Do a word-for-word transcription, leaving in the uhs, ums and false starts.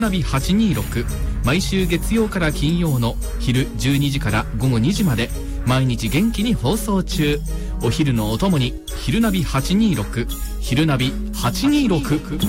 ナビはちにーろく、毎週月曜から金曜の昼じゅうにじから午後にじまで毎日元気に放送中。お昼のお供に昼ナビはちにーろく、昼ナビはちにーろく。